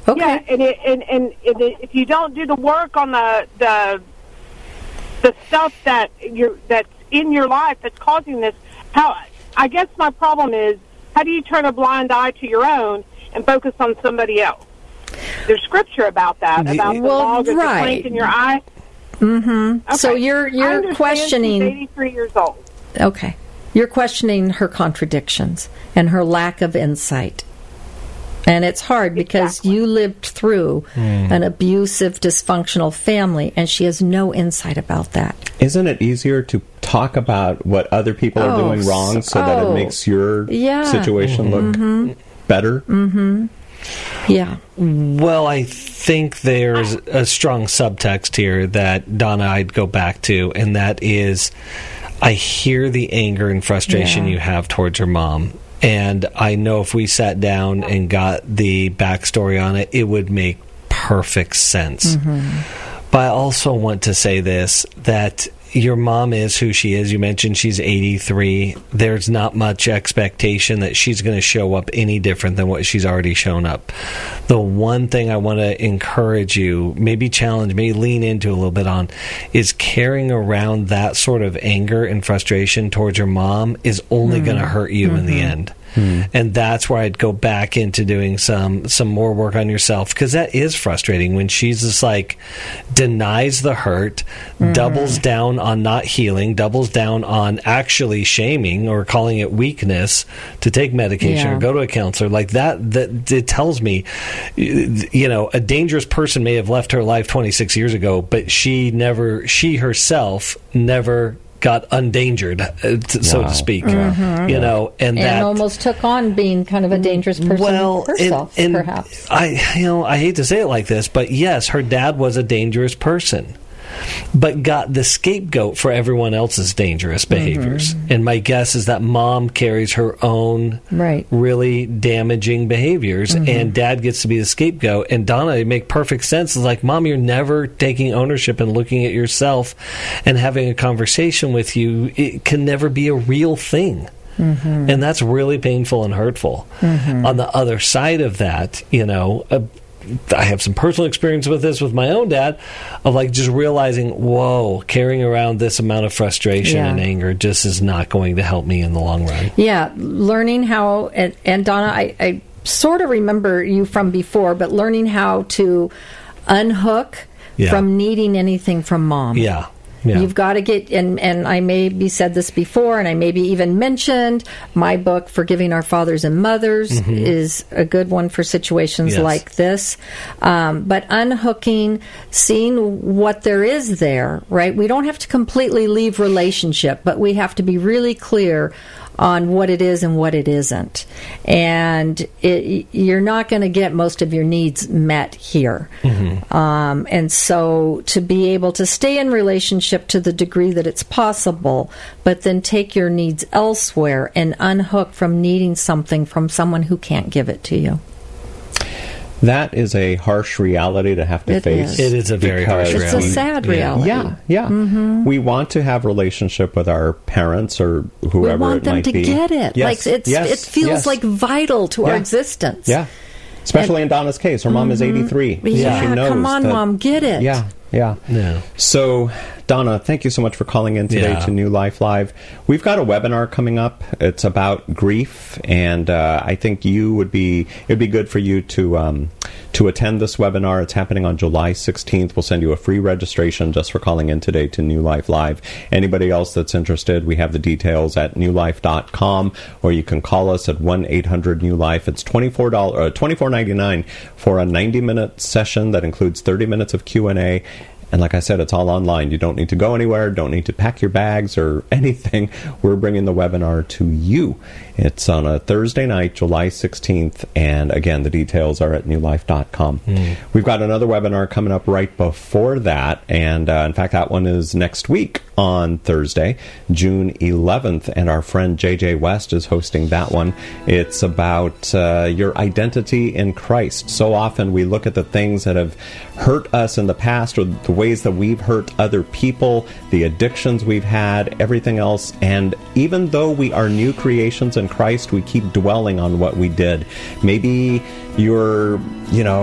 Okay. Yeah, and if you don't do the work on the stuff that's in your life that's causing this, I guess my problem is, how do you turn a blind eye to your own and focus on somebody else? There's scripture about that, about the log of the plank in your eye. Mm-hmm. Okay. So you're questioning. She's 83 years old. Okay. You're questioning her contradictions and her lack of insight. And it's hard because you lived through an abusive, dysfunctional family, and she has no insight about that. Isn't it easier to talk about what other people are doing wrong so that it makes your situation look better? Mm-hmm. Yeah. Well, I think there's a strong subtext here that, Donna, I'd go back to, and that is, I hear the anger and frustration you have towards your mom. And I know if we sat down and got the backstory on it, it would make perfect sense. Mm-hmm. But I also want to say this, that your mom is who she is. You mentioned she's 83. There's not much expectation that she's going to show up any different than what she's already shown up. The one thing I want to encourage you, maybe challenge, maybe lean into a little bit on, is carrying around that sort of anger and frustration towards your mom is only going to hurt you in the end. And that's where I'd go back into doing some more work on yourself, because that is frustrating when she's just like denies the hurt, doubles down on not healing, doubles down on actually shaming or calling it weakness to take medication or go to a counselor. Like that it tells me, a dangerous person may have left her life 26 years ago, but she herself never got undangered, so to speak. And that almost took on being kind of a dangerous person herself, perhaps. I hate to say it like this, but yes, her dad was a dangerous person, but got the scapegoat for everyone else's dangerous behaviors. And my guess is that mom carries her own really damaging behaviors, and dad gets to be the scapegoat. And Donna, it make perfect sense. It's like, Mom, you're never taking ownership and looking at yourself and having a conversation with you. It can never be a real thing. And that's really painful and hurtful. On the other side of that, I have some personal experience with this with my own dad, of like just realizing, whoa, carrying around this amount of frustration and anger just is not going to help me in the long run. Yeah, learning how, and Donna, I sort of remember you from before, but learning how to unhook from needing anything from Mom. Yeah. You've got to get, and I maybe said this before, and I maybe even mentioned my book, Forgiving Our Fathers and Mothers, is a good one for situations like this. But unhooking, seeing what there is there, right? We don't have to completely leave relationship, but we have to be really clear on what it is and what it isn't. And you're not going to get most of your needs met here. And so to be able to stay in relationship to the degree that it's possible, but then take your needs elsewhere and unhook from needing something from someone who can't give it to you. That is a harsh reality to have to face. It is a very harsh reality. It's a sad reality. Yeah. We want to have relationship with our parents or whoever it might be. We want them to get it. Yes. Like it feels like vital to our existence. Yeah. Especially in Donna's case. Her mom is 83. Yeah, so she knows come on, Mom, get it. Yeah. So, Donna, thank you so much for calling in today to New Life Live. We've got a webinar coming up. It's about grief, and I think it would be good for you to attend this webinar. It's happening on July 16th. We'll send you a free registration just for calling in today to New Life Live. Anybody else that's interested, we have the details at newlife.com, or you can call us at 1-800-NEW-LIFE. It's $24.99 for a 90-minute session that includes 30 minutes of Q&A. And like I said, it's all online. You don't need to go anywhere, don't need to pack your bags or anything. We're bringing the webinar to you. It's on a Thursday night, July 16th. And again, the details are at newlife.com. We've got another webinar coming up right before that. And in fact, that one is next week on Thursday, June 11th. And our friend JJ West is hosting that one. It's about your identity in Christ. So often we look at the things that have hurt us in the past, or the ways that we've hurt other people, the addictions we've had, everything else. And even though we are new creations in Christ, we keep dwelling on what we did. Maybe you're,